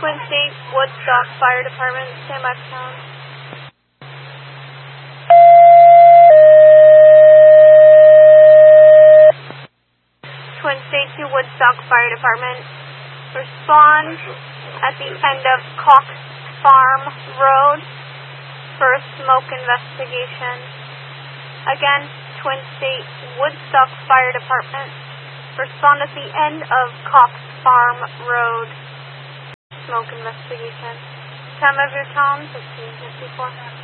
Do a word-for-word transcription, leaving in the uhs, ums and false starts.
Twin State Woodstock Fire Department, stand by for sound. Twin State to Woodstock Fire Department, respond at the end of Cox Farm Road for a smoke investigation. Again, Twin State Woodstock Fire Department, respond at the end of Cox Farm Road, smoke investigation. Time of your town, fifteen fifty-four.